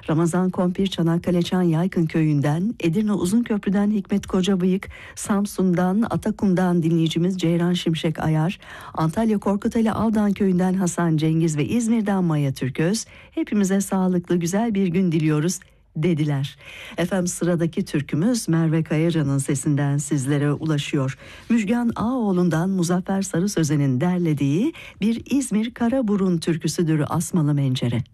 Ramazan Kompir Çanakkale Çan Yaykın Köyü'nden, Edirne Uzunköprü'den Hikmet Kocabıyık, Samsun'dan Atakum'dan dinleyicimiz Ceyran Şimşek Ayar, Antalya Korkuteli Avdan Köyü'nden Hasan Cengiz ve İzmir'den Maya Türköz, hepimize sağlıklı güzel bir gün diliyoruz dediler. Efendim, sıradaki türkümüz Merve Kayacan'ın sesinden sizlere ulaşıyor. Müjgan Ağaoğlu'ndan Muzaffer Sarı Sözen'in derlediği bir İzmir Karaburun türküsüdür Asmalı Mencere.